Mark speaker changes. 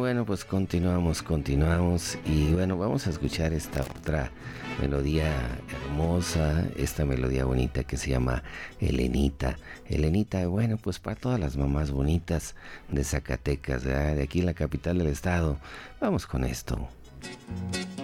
Speaker 1: bueno, pues continuamos y bueno, vamos a escuchar esta otra melodía hermosa, esta melodía bonita que se llama Elenita. Elenita, bueno, pues para todas las mamás bonitas de Zacatecas, ¿verdad? De aquí la capital del estado. Vamos con esto.